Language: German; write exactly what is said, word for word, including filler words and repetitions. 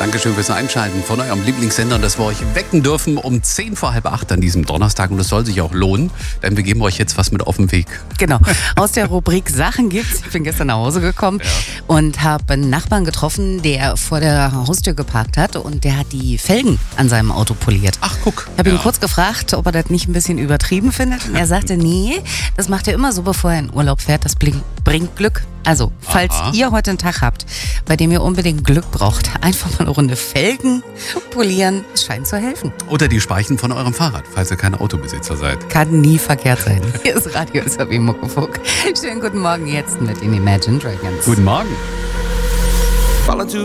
Dankeschön fürs Einschalten von eurem Lieblingssender, dass wir euch wecken dürfen um zehn vor halb acht an diesem Donnerstag. Und das soll sich auch lohnen, denn wir geben euch jetzt was mit auf den Weg. Genau, aus der Rubrik Sachen gibt's. Ich bin gestern nach Hause gekommen ja. und habe einen Nachbarn getroffen, der vor der Haustür geparkt hat und der hat die Felgen an seinem Auto poliert. Ach, guck. Ich habe ja. ihn kurz gefragt, ob er das nicht ein bisschen übertrieben findet. Und er sagte, nee, das macht er immer so, bevor er in Urlaub fährt. Das bringt Glück. Also, falls Aha. ihr heute einen Tag habt, bei dem ihr unbedingt Glück braucht, einfach mal eine Runde Felgen polieren, es scheint zu helfen. Oder die Speichen von eurem Fahrrad, falls ihr kein Autobesitzer seid. Kann nie verkehrt sein. Hier ist Radio S R B Muckefuck. Schönen guten Morgen jetzt mit den Imagine Dragons. Guten Morgen.